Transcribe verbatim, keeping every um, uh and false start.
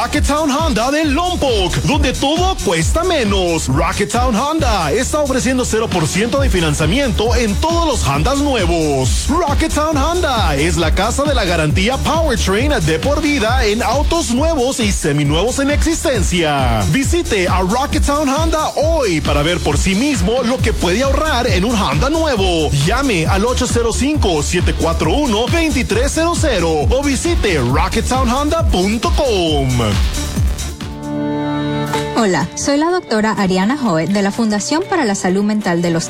Rocketown Honda de Lompoc, donde todo cuesta menos. Rocketown Honda está ofreciendo cero por ciento de financiamiento en todos los Hondas nuevos. Rocketown Honda es la casa de la garantía Powertrain de por vida en autos nuevos y seminuevos en existencia. Visite a Rocketown Honda hoy para ver por sí mismo lo que puede ahorrar en un Honda nuevo. Llame al ocho cero cinco, siete cuatro uno, dos tres cero cero o visite rocketown honda punto com. Hola, soy la doctora Ariana Joe de la Fundación para la Salud Mental de los